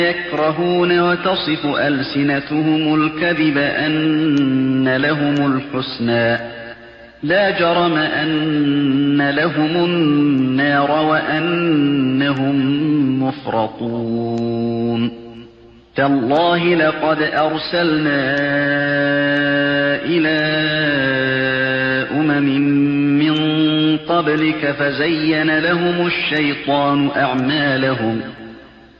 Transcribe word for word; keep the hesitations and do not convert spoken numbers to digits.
يكرهون وتصف ألسنتهم الكذب أن لهم الحسنى لا جرم أن لهم النار وأنهم مفرطون تالله لقد أرسلنا إلى أمم من قبلك فزين لهم الشيطان أعمالهم